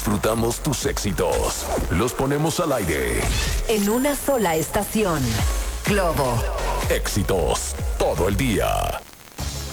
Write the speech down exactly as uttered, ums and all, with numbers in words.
disfrutamos tus éxitos. Los ponemos al aire. En una sola estación. Globo. Éxitos todo el día.